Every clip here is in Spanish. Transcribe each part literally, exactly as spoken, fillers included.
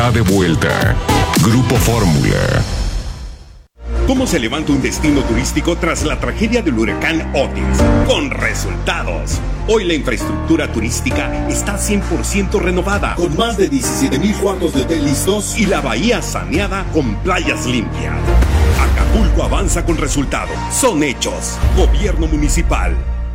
está de vuelta. Grupo Fórmula. ¿Cómo se levanta un destino turístico tras la tragedia del huracán Otis? Con resultados. Hoy la infraestructura turística está cien por ciento renovada, con más de diecisiete mil cuartos de hotel listos y la bahía saneada con playas limpias. Acapulco avanza con resultados. Son hechos. Gobierno municipal.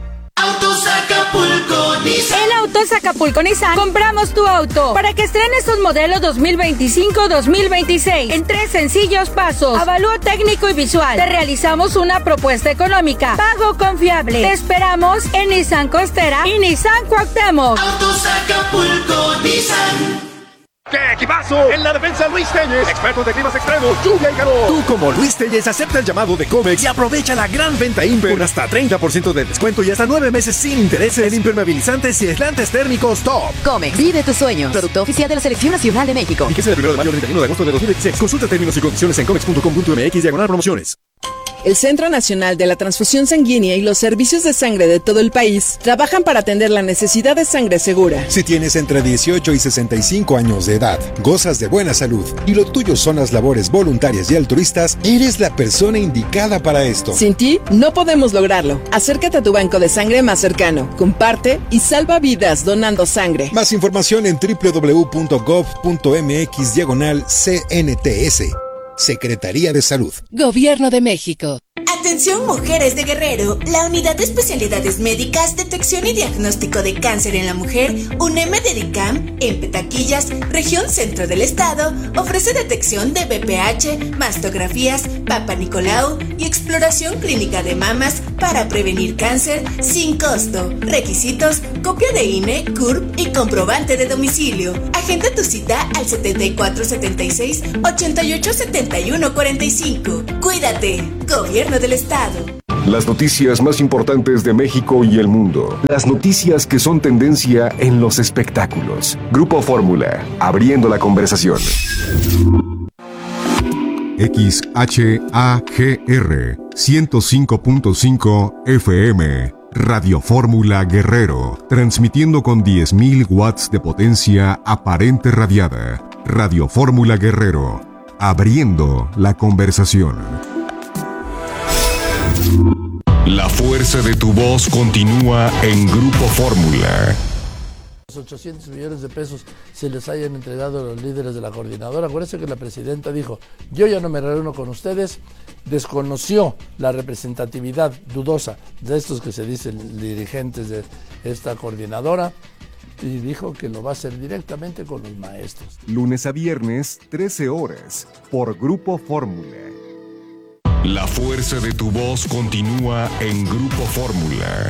Autos Acapulco Nissan. En Autos Acapulco Nissan compramos tu auto para que estrenes tus modelos dos mil veinticinco dos mil veintiséis en tres sencillos pasos. Avalúo técnico y visual. Te realizamos una propuesta económica. Pago confiable. Te esperamos en Nissan Costera y Nissan Cuauhtémoc. Autos Acapulco Nissan. ¡Qué equipazo! En la defensa Luis Telles, experto de climas extremos, lluvia y calor. Tú como Luis Telles acepta el llamado de Comex y aprovecha la gran venta Imper con hasta treinta por ciento de descuento y hasta nueve meses sin intereses en impermeabilizantes y aislantes térmicos top. Comex, vive tus sueños. Producto oficial de la Selección Nacional de México. Fíjese del primero de mayo al treinta y uno de agosto de dos mil veintiséis. Consulta términos y condiciones en comex punto com punto m x diagonal promociones. El Centro Nacional de la Transfusión Sanguínea y los servicios de sangre de todo el país trabajan para atender la necesidad de sangre segura. Si tienes entre dieciocho y sesenta y cinco años de edad, gozas de buena salud y lo tuyo son las labores voluntarias y altruistas, eres la persona indicada para esto. Sin ti, no podemos lograrlo. Acércate a tu banco de sangre más cercano, comparte y salva vidas donando sangre. Más información en doble u doble u doble u punto gov punto m x diagonal C N T S. Secretaría de Salud. Gobierno de México. Atención mujeres de Guerrero, la Unidad de Especialidades Médicas, Detección y Diagnóstico de Cáncer en la Mujer, UNEM Dedicam, en Petaquillas, región centro del estado, ofrece detección de B P H, mastografías, Papa Nicolau y exploración clínica de mamas para prevenir cáncer sin costo. Requisitos: copia de I N E, C U R P y comprobante de domicilio. Agenda tu cita al setenta y cuatro setenta y seis ochenta y ocho setenta y uno cuarenta y cinco. Cuídate, Gobierno del Estado. Las noticias más importantes de México y el mundo. Las noticias que son tendencia en los espectáculos. Grupo Fórmula, abriendo la conversación. X H A G R ciento cinco punto cinco F M. Radio Fórmula Guerrero, transmitiendo con diez mil watts de potencia aparente radiada. Radio Fórmula Guerrero, abriendo la conversación. La fuerza de tu voz continúa en Grupo Fórmula. ochocientos millones de pesos se les hayan entregado a los líderes de la coordinadora. Acuérdense que la presidenta dijo: yo ya no me reúno con ustedes. Desconoció la representatividad dudosa de estos que se dicen dirigentes de esta coordinadora y dijo que lo va a hacer directamente con los maestros. Lunes a viernes, trece horas, por Grupo Fórmula. La fuerza de tu voz continúa en Grupo Fórmula.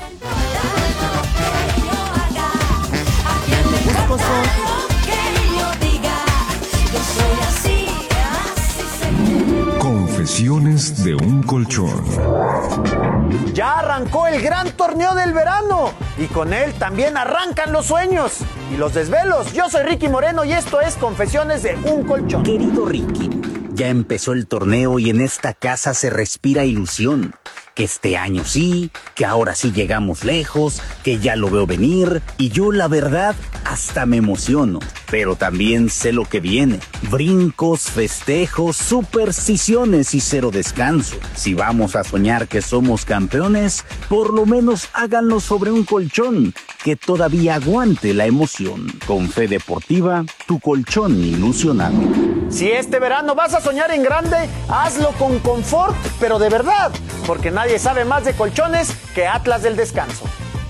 Confesiones de un colchón. Ya arrancó el gran torneo del verano y con él también arrancan los sueños y los desvelos. Yo soy Ricky Moreno y esto es Confesiones de un colchón. Querido Ricky, ya empezó el torneo y en esta casa se respira ilusión. Que este año sí, que ahora sí llegamos lejos, que ya lo veo venir y yo la verdad hasta me emociono. Pero también sé lo que viene. Brincos, festejos, supersticiones y cero descanso. Si vamos a soñar que somos campeones, por lo menos háganlo sobre un colchón que todavía aguante la emoción. Con Fe Deportiva, tu colchón ilusionado. Si este verano vas a soñar en grande, hazlo con confort, pero de verdad, porque nadie sabe más de colchones que Atlas del Descanso.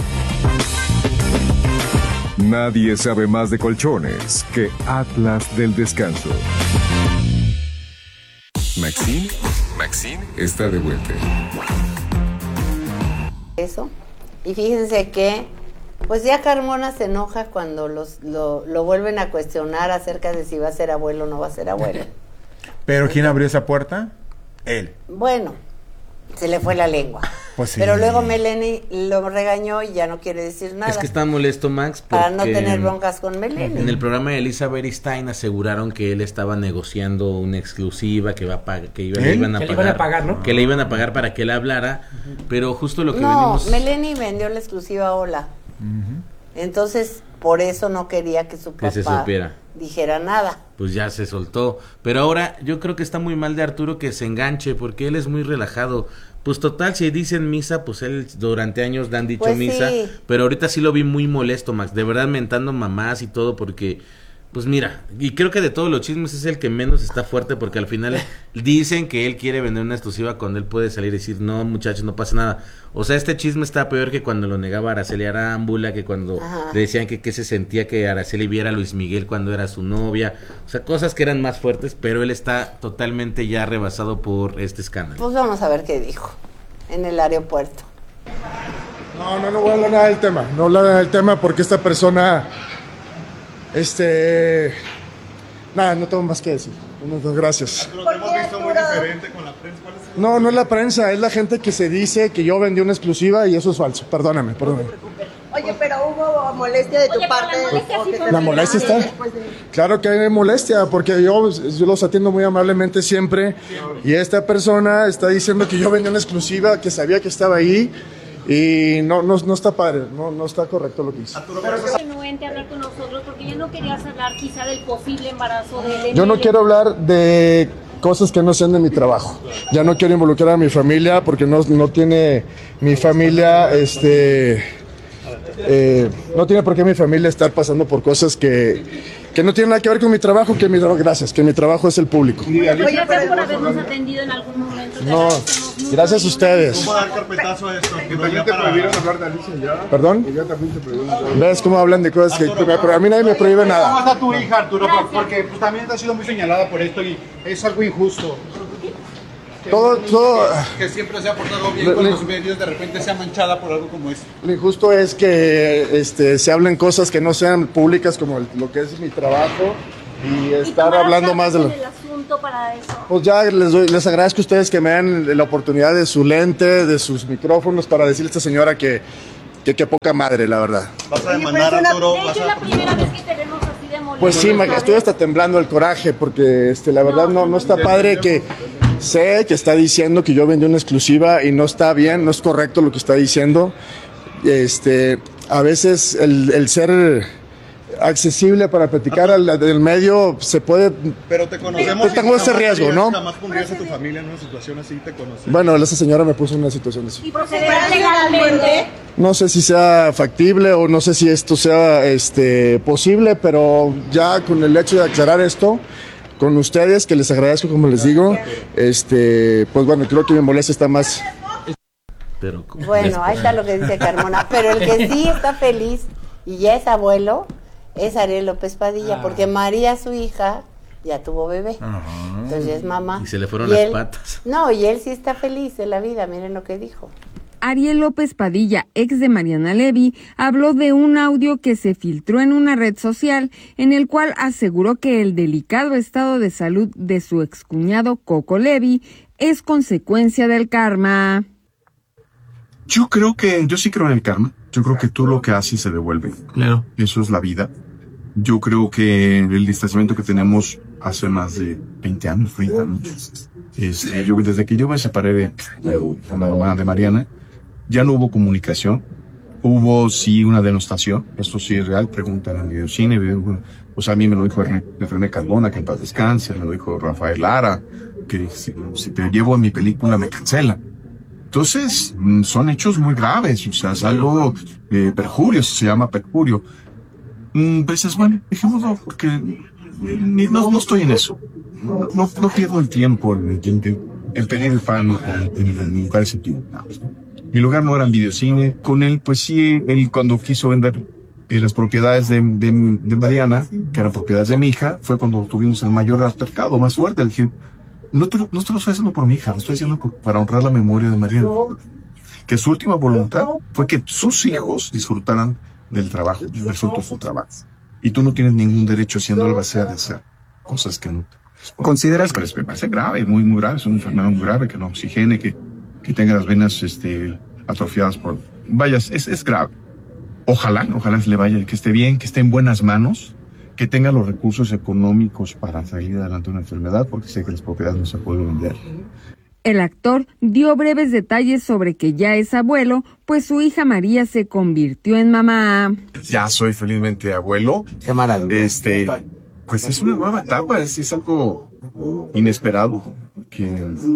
Nadie sabe más de colchones que Atlas del Descanso. Maxine, Maxine está de vuelta. Eso. Y fíjense que pues ya Carmona se enoja cuando los, lo, lo vuelven a cuestionar acerca de si va a ser abuelo o no va a ser abuelo. ¿Pero quién abrió esa puerta? Él. Bueno, se le fue la lengua. Pues sí. Pero luego Melanie lo regañó y ya no quiere decir nada. Es que está molesto Max porque para no tener broncas con Melanie. En el programa de Elizabeth Stein aseguraron que él estaba negociando una exclusiva que va a pagar, que iba, ¿Eh? le iban a que pagar, le iban a pagar, ¿no? que le iban a pagar para que él hablara, uh-huh. Pero justo lo que no, venimos. No, Melanie vendió la exclusiva a Hola. Uh-huh. Entonces, por eso no quería que su papá que se supiera. dijera nada. Pues ya se soltó. Pero ahora yo creo que está muy mal de Arturo que se enganche, porque él es muy relajado. Pues total, si dicen misa, pues él durante años le han dicho Pues misa. sí. Pero ahorita sí lo vi muy molesto, Max. De verdad mentando mamás y todo, porque... Pues mira, y creo que de todos los chismes es el que menos está fuerte, porque al final dicen que él quiere vender una exclusiva cuando él puede salir y decir, no muchachos, no pasa nada. O sea, este chisme está peor que cuando lo negaba Araceli Arámbula, que cuando Ajá. le decían que, que se sentía que Araceli viera a Luis Miguel cuando era su novia. O sea, cosas que eran más fuertes, pero él está totalmente ya rebasado por este escándalo. Pues vamos a ver qué dijo en el aeropuerto. No, no, no voy a hablar nada del tema. No hablar nada del tema porque esta persona... Este... Nada, no tengo más que decir. No, gracias. Arturo, te hemos visto muy diferente con la prensa. ¿Cuál es el... No, no es la prensa, es la gente que se dice que yo vendí una exclusiva y eso es falso. Perdóname, perdóname. Oye, pero hubo molestia de tu Oye, parte. la molestia sí fue ¿La molestia está? Después de- Claro que hay molestia, porque yo, yo los atiendo muy amablemente siempre. Y esta persona está diciendo que yo vendí una exclusiva, que sabía que estaba ahí. Y no, no, no está padre, no, no está correcto lo que hizo. Renuente a hablar con nosotros porque ya no querías hablar quizá del posible embarazo de Yo no quiero hablar de cosas que no sean de mi trabajo. Ya no quiero involucrar a mi familia porque no, no tiene mi familia, este, eh, no tiene por qué mi familia estar pasando por cosas que, que no tienen nada que ver con mi trabajo, que mi gracias, que mi trabajo es el público. Oye, gracias por habernos atendido en algún momento. No, gracias a ustedes. ¿Cómo dar carpetazo a esto? Que no también ya te para- prohibieron hablar de Alicia ya. ¿Perdón? Ya también te prohibieron. ¿Ves cómo hablan de cosas que pero a mí nadie me prohíbe ¿Cómo nada? está tu hija, Arturo? Porque pues, también ha sido muy señalada por esto y es algo injusto. Que, Todo- todo- que, que siempre se ha portado bien Le- con le- los medios, de repente sea manchada por algo como esto. Lo injusto es que este, se hablen cosas que no sean públicas como el- lo que es mi trabajo y estar hablando más de lo... el asunto para eso. Pues ya les, doy- les agradezco a ustedes que me den la oportunidad de su lente, de sus micrófonos para decirle a esta señora que que, que poca madre, la verdad. ¿Vas a demandar, Arturo? De hecho, es la primera vez que te vemos así de molesto. Pues sí, me estoy hasta temblando el coraje porque este, la verdad no, no está padre que sé que está diciendo que yo vendí una exclusiva y no está bien, no es correcto lo que está diciendo. Este, a veces el, el ser accesible para platicar al del medio se puede... Pero te conocemos. Pues tengo y ese jamás riesgo, pondrías- ¿no? Jamás pondrías a tu familia en una situación así, te conocemos. Bueno, esa señora me puso en una situación así. ¿Y procederá legalmente? No sé si sea factible o no sé si esto sea este, posible, pero ya con el hecho de aclarar esto con ustedes, que les agradezco como les digo, este, pues bueno, creo que mi molestia está más... Pero, Bueno, ahí está lo que dice Carmona. Pero el que sí está feliz y ya es abuelo es Ariel López Padilla, porque María, su hija, ya tuvo bebé. Entonces ya es mamá. Y se le fueron Y las él- patas. No, y él sí está feliz de la vida, miren lo que dijo. Ariel López Padilla, ex de Mariana Levy, habló de un audio que se filtró en una red social en el cual aseguró que el delicado estado de salud de su excuñado Coco Levy es consecuencia del karma. Yo creo que, yo sí creo en el karma. Yo creo que todo lo que haces se devuelve. Claro. Eso es la vida. Yo creo que el distanciamiento que tenemos hace más de veinte años, treinta años, este, yo, desde que yo me separé de, de la mamá de Mariana, ya no hubo comunicación. Hubo sí una denostación. Esto sí es real. Preguntan en videocine. Video, pues a mí me lo dijo René Cardona, que en paz descanse. Me lo dijo Rafael Lara, que si, si te llevo en mi película me cancela. Entonces, son hechos muy graves, o sea, es algo, eh, perjurio, se llama perjurio. Mm, pues bueno, dejémoslo, porque ni, no, no estoy en eso. No, no, no pierdo el tiempo en, en, en pedir el fan en, en, en lugar ese tiempo. No. Mi lugar no era en videocine. Con él, pues sí, él cuando quiso vender eh, las propiedades de, de, de Mariana, que eran propiedades de mi hija, fue cuando tuvimos el mayor altercado, más fuerte. Le dije, No te, no te lo estoy haciendo por mi hija, lo estoy haciendo por- para honrar la memoria de Mariana. Que su última voluntad fue que sus hijos disfrutaran del trabajo, del resultado de su trabajo. Y tú no tienes ningún derecho haciendo el vacío de hacer cosas que no te consideras. Pero es, me parece grave, muy, muy grave, es una enfermedad muy grave, que no oxigene, que, que tenga las venas este, atrofiadas por... Vaya, es, es grave. Ojalá, ojalá se le vaya, que esté bien, que esté en buenas manos, que tenga los recursos económicos para salir adelante de una enfermedad, porque sé que las propiedades no se pueden vender. El actor dio breves detalles sobre que ya es abuelo, pues su hija María se convirtió en mamá. Ya soy felizmente abuelo. Qué maravilla. Este, Pues es una nueva etapa, es, es algo inesperado, que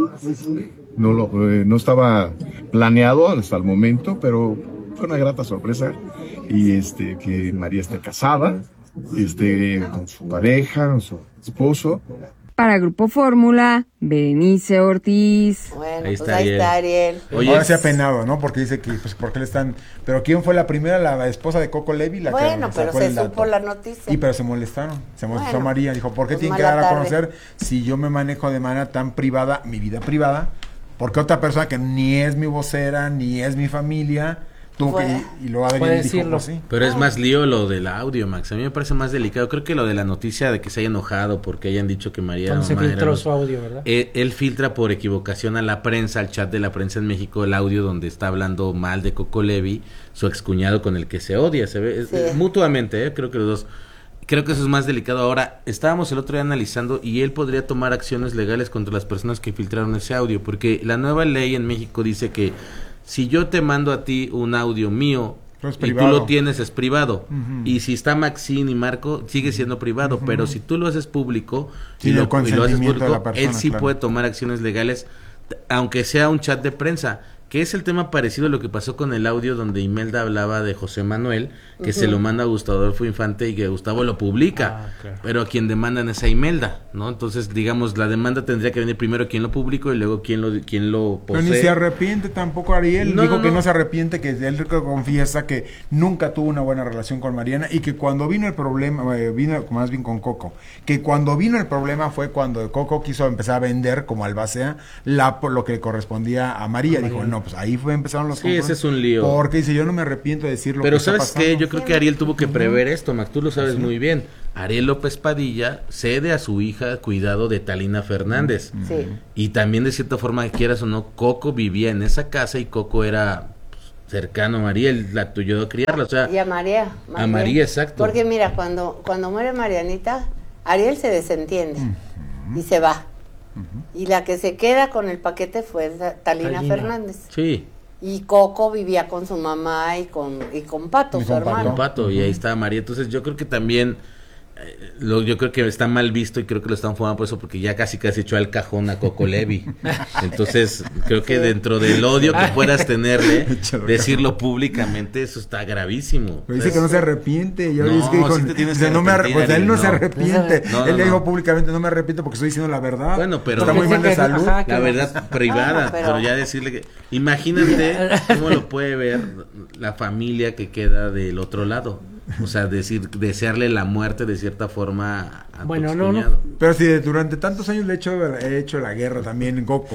no, lo, eh, no estaba planeado hasta el momento, pero fue una grata sorpresa. Y este que María esté casada, este, con su pareja, con su esposo. Para Grupo Fórmula, Berenice Ortiz. Bueno, Ahí pues está ahí Ariel. está Ariel. Oye, ahora se ha penado, ¿no? Porque dice que, pues, ¿por qué le están...? Pero ¿quién fue la primera? La esposa de Coco Levi, la Bueno, que pero sacó se el dato. supo la noticia. Y pero se molestaron, se molestó Bueno, María, dijo, ¿por qué pues tienen que mala dar a tarde. conocer si yo me manejo de manera tan privada, mi vida privada? Porque otra persona que ni es mi vocera, ni es mi familia, tuvo que... Y luego Adrián dijo, pues sí. Pero es más lío lo del audio, Max. A mí me parece más delicado. Creo que lo de la noticia de que se haya enojado porque hayan dicho que María... Cuando se mamá filtró era- su audio, ¿verdad? Él, él filtra por equivocación a la prensa, al chat de la prensa en México, el audio donde está hablando mal de Coco Levi, su excuñado con el que se odia. Se ve, Sí. eh, mutuamente, eh, creo que los dos... Creo que eso es más delicado. Ahora, estábamos el otro día analizando y él podría tomar acciones legales contra las personas que filtraron ese audio, porque la nueva ley en México dice que si yo te mando a ti un audio mío Pero es y tú privado. lo tienes, es privado. Ujú. Y si está Maxine y Marco, sigue siendo privado. Ujú. Pero si tú lo haces público y Sin lo, el y lo haces consentimiento de público, la persona, él sí claro. puede tomar acciones legales, t- aunque sea un chat de prensa. Que es el tema parecido a lo que pasó con el audio donde Imelda hablaba de José Manuel, que Ujú. se lo manda a Gustavo Adolfo Infante y que Gustavo lo publica, Ah, claro. pero a quien demandan es a Imelda, ¿no? Entonces, digamos, la demanda tendría que venir primero quien lo publicó y luego quien lo, quien lo Pero posee. ni se arrepiente tampoco Ariel, No, dijo no, que no. no se arrepiente, que él confiesa que nunca tuvo una buena relación con Mariana y que cuando vino el problema, eh, vino más bien con Coco, que cuando vino el problema fue cuando Coco quiso empezar a vender como albacea la, por lo que le correspondía a María, A dijo, Mariana. no, pues ahí fue empezaron los Sí, ese confrontos, es un lío. porque dice, yo no me arrepiento de decir lo Pero que está ¿sabes qué? pasando. Yo creo que Ariel tuvo que prever esto, Mac, tú lo sabes Sí. muy bien. Ariel López Padilla cede a su hija cuidado de Talina Fernández. Sí. Y también de cierta forma, quieras o no, Coco vivía en esa casa y Coco era pues, cercano a María, él la ayudó a criarla, o sea... Y a María. más A bien. María, exacto. Porque mira, cuando, cuando muere Marianita, Ariel se desentiende y se va. Y la que se queda con el paquete fue la- Talina, Talina. Fernández. Sí. Y Coco vivía con su mamá y con, y con Pato, Y su con hermano. Pato, Pato, y ahí está María. Entonces yo creo que también, eh, lo, yo creo que está mal visto y creo que lo están fumando por eso, porque ya casi casi echó al cajón a Coco Levi. Entonces creo que dentro del odio que puedas tenerle, Échalo al decirlo públicamente, eso está gravísimo. Pero dice que no se arrepiente, ya No, ves que dijo, sí te tienes dice, que no me arre- arrepentir, pues él no se no. arrepiente, No, no, él le no. dijo públicamente, no me arrepiento porque estoy diciendo la verdad. Bueno, pero está muy mal de salud. la verdad privada, Bueno, pero... pero- ya decirle que imagínate cómo lo puede ver la familia que queda del otro lado. O sea, decir desearle la muerte de cierta forma a Bueno, tu no, no. excuñado. Pero si durante tantos años le he hecho, he hecho la guerra también Coco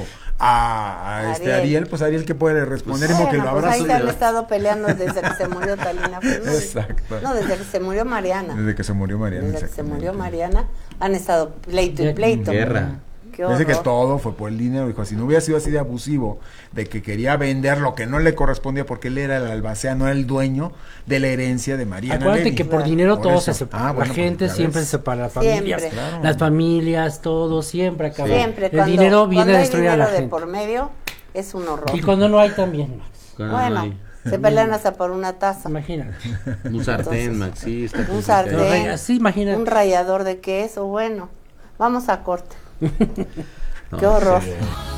a, a este Ariel. Ariel, pues Ariel que puede responder Bueno, como que lo pues abrazo. ahí se han estado peleando desde que se murió Talina Fernández. Exacto. No, desde que se murió Mariana. Desde que se murió Mariana. Desde que se murió Mariana, han estado pleito y pleito. Guerra. Qué Dice que horror. todo fue por el dinero, dijo, si no hubiera sido así de abusivo, de que quería vender lo que no le correspondía porque él era el albacea, no era el dueño de la herencia de Mariana Acuérdate Levy. que por dinero Por todo eso. se separa. Ah, bueno, la gente pues, ya siempre ves. se separa. Las Siempre. familias, Claro. las familias, todo siempre acaba. Siempre, El cuando, dinero viene cuando a hay destruir a dinero la de gente. por medio, es un horror. Y cuando no hay también, Max. Cuando no Bueno, hay. se pelean hasta por una taza. Imagínate. Un sartén, Max, sí, está Un complicado. sartén, Sí, imagínate. un rallador de queso, bueno, vamos a corte. No, Qué horror. sí.